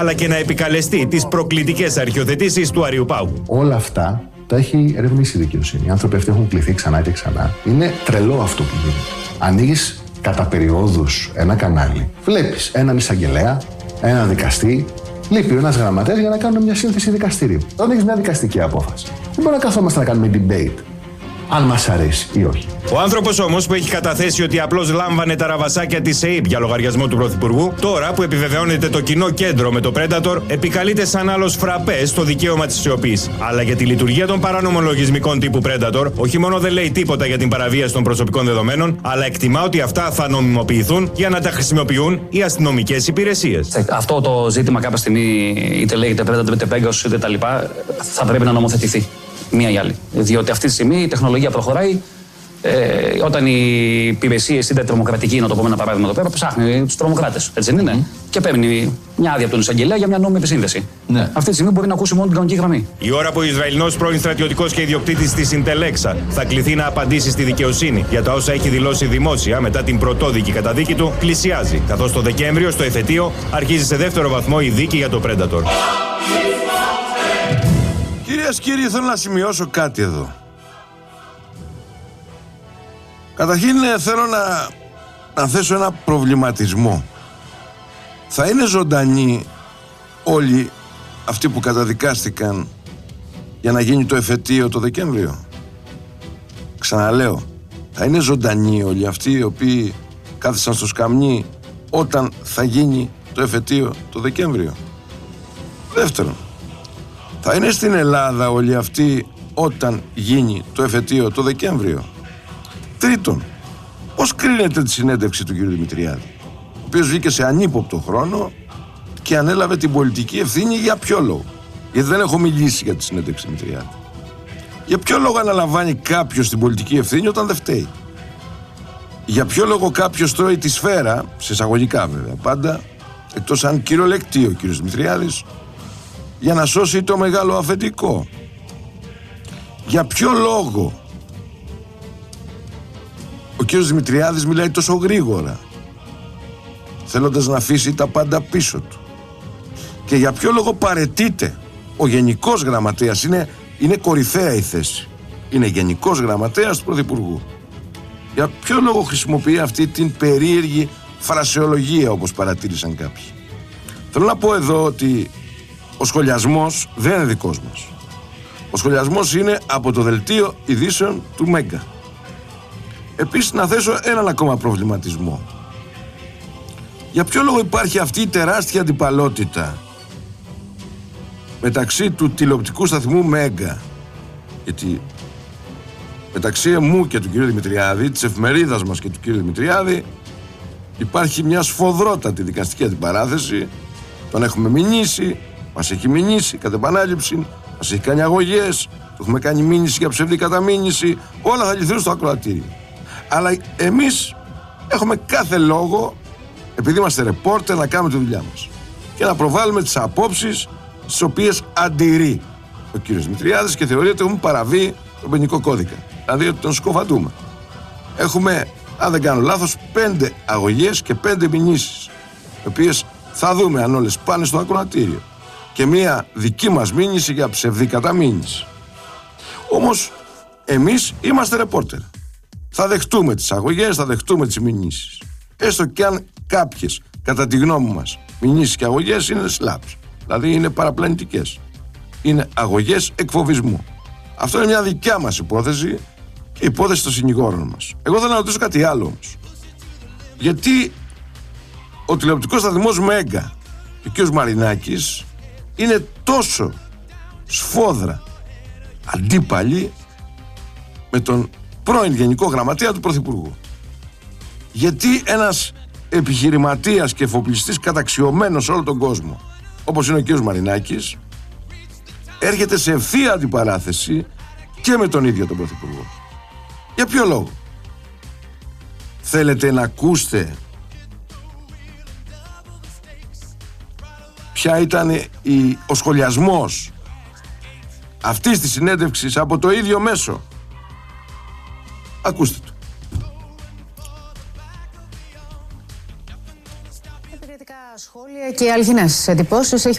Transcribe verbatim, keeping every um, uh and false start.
αλλά και να επικαλεστεί τις προκλητικές αρχιοθετήσεις του Αριού Πάγου. Όλα αυτά τα έχει ερευνήσει η δικαιοσύνη. Οι άνθρωποι αυτοί έχουν κληθεί ξανά και ξανά. Είναι τρελό αυτό που γίνεται. Ανοίγεις κατά περιόδους ένα κανάλι, βλέπεις έναν εισαγγελέα, έναν δικαστή, λείπει ένας γραμματέας για να κάνουν μια σύνθεση δικαστηρίου. Όταν έχεις μια δικαστική απόφαση, δεν μπορούμε να καθόμαστε να κάνουμε debate αν μας αρέσει ή όχι. Ο άνθρωπος όμως που έχει καταθέσει ότι απλώς λάμβανε τα ραβασάκια της ΕΥΠ για λογαριασμό του Πρωθυπουργού, τώρα που επιβεβαιώνεται το κοινό κέντρο με το Predator, επικαλείται σαν άλλος φραπέ στο δικαίωμα της σιωπής. Αλλά για τη λειτουργία των παράνομων λογισμικών τύπου Predator, όχι μόνο δεν λέει τίποτα για την παραβίαση των προσωπικών δεδομένων, αλλά εκτιμά ότι αυτά θα νομιμοποιηθούν για να τα χρησιμοποιούν οι αστυνομικές υπηρεσίες. Αυτό το ζήτημα κάποια στιγμή, είτε λέγεται Predator, είτε Pegasus, είτε τα λοιπά, θα πρέπει να νομοθετηθεί. Μία ή άλλη. Διότι αυτή τη στιγμή η τεχνολογία προχωράει. Ε, όταν οι υπηρεσίες, είτε τρομοκρατική, να το πούμε ένα παράδειγμα εδώ πέρα, ψάχνει τους τρομοκράτες. Έτσι δεν είναι. Mm. Και παίρνει μια άδεια από τον εισαγγελέα για μια νόμιμη επισύνδεση. Ναι. Αυτή τη στιγμή μπορεί να ακούσει μόνο την κανονική γραμμή. Η ώρα που ο Ισραηλινός πρώην στρατιωτικός και ιδιοκτήτης της Συντελέξα θα κληθεί να απαντήσει στη δικαιοσύνη για τα όσα έχει δηλώσει δημόσια μετά την πρωτόδικη καταδίκη του, πλησιάζει. Καθώς το Δεκέμβριο, στο εφετείο, αρχίζει σε δεύτερο βαθμό η δίκη για το Predator. Κυρίες και κύριοι, θέλω να σημειώσω κάτι εδώ. Καταρχήν θέλω να, να θέσω ένα προβληματισμό. Θα είναι ζωντανοί όλοι αυτοί που καταδικάστηκαν για να γίνει το εφετείο το Δεκέμβριο? Ξαναλέω, θα είναι ζωντανοί όλοι αυτοί οι οποίοι κάθισαν στο σκαμνί όταν θα γίνει το εφετείο το Δεκέμβριο? Δεύτερον, θα είναι στην Ελλάδα όλοι αυτοί όταν γίνει το εφετείο το Δεκέμβριο? Τρίτον, πώς κρίνεται τη συνέντευξη του κ. Δημητριάδη, ο οποίος βγήκε σε ανύποπτο χρόνο και ανέλαβε την πολιτική ευθύνη? Για ποιο λόγο? Γιατί δεν έχω μιλήσει για τη συνέντευξη Δημητριάδη. Για ποιο λόγο αναλαμβάνει κάποιος την πολιτική ευθύνη όταν δεν φταίει? Για ποιο λόγο κάποιος τρώει τη σφαίρα, σε εισαγωγικά βέβαια πάντα, εκτός αν κυριολεκτεί ο κ. Δημητριάδης, για να σώσει το μεγάλο αφεντικό? Για ποιο λόγο ο κ. Δημητριάδης μιλάει τόσο γρήγορα, θέλοντας να αφήσει τα πάντα πίσω του? Και για ποιο λόγο παραιτείται ο Γενικός Γραμματέας? Είναι, είναι κορυφαία η θέση. Είναι Γενικός Γραμματέας του Πρωθυπουργού. Για ποιο λόγο χρησιμοποιεί αυτή την περίεργη φρασεολογία, όπως παρατήρησαν κάποιοι? Θέλω να πω εδώ ότι ο σχολιασμός δεν είναι δικός μας. Ο σχολιασμός είναι από το δελτίο ειδήσεων του Μέγκα. Επίσης, να θέσω έναν ακόμα προβληματισμό. Για ποιο λόγο υπάρχει αυτή η τεράστια αντιπαλότητα μεταξύ του τηλεοπτικού σταθμού Μέγκα? Γιατί μεταξύ μου και του κ. Δημητριάδη, της εφημερίδας μας και του κ. Δημητριάδη, υπάρχει μια σφοδρότατη δικαστική αντιπαράθεση. Τον έχουμε μηνύσει, μας έχει μηνύσει κατ' επανάληψη, μας έχει κάνει αγωγές, του έχουμε κάνει μήνυση για ψευδή καταμήνυση, όλα θα λυθούν στο ακροατήριο. Αλλά εμείς έχουμε κάθε λόγο, επειδή είμαστε ρεπόρτερ, να κάνουμε τη δουλειά μας και να προβάλλουμε τις απόψεις στις οποίες αντιρρεί ο κ. Δημητριάδης και θεωρεί ότι έχουμε παραβεί τον ποινικό κώδικα. Δηλαδή ότι τον σκοφαντούμε. Έχουμε, αν δεν κάνω λάθος, πέντε αγωγές και πέντε μηνύσεις, οι οποίες θα δούμε αν όλες πάνε στο ακροατήριο. Και μία δική μας μήνυση για ψευδή καταμήνυση. Όμως εμείς είμαστε ρεπόρτερ. Θα δεχτούμε τις αγωγές, θα δεχτούμε τις μηνύσεις. Έστω και αν κάποιες, κατά τη γνώμη μας, μηνύσεις και αγωγές είναι σλάψ. Δηλαδή είναι παραπλανητικές. Είναι αγωγές εκφοβισμού. Αυτό είναι μια δικιά μας υπόθεση και υπόθεση των συνηγόρων μας. Εγώ θέλω να ρωτήσω κάτι άλλο όμως. Γιατί ο τηλεοπτικός σταθμός Μέγκα και ο κ. Μαρινάκης είναι τόσο σφόδρα αντίπαλοι με τον πρώην Γενικό Γραμματέα του Πρωθυπουργού? Γιατί ένας επιχειρηματίας και εφοπλιστής καταξιωμένος σε όλο τον κόσμο, όπως είναι ο κ. Μαρινάκης, έρχεται σε ευθεία αντιπαράθεση και με τον ίδιο τον Πρωθυπουργό? Για ποιο λόγο? Θέλετε να ακούσετε ποια ήταν η, ο σχολιασμός αυτής της συνέντευξης από το ίδιο μέσο? Ακούστε το. Επικριτικά σχόλια και αληθινές εντυπώσεις έχει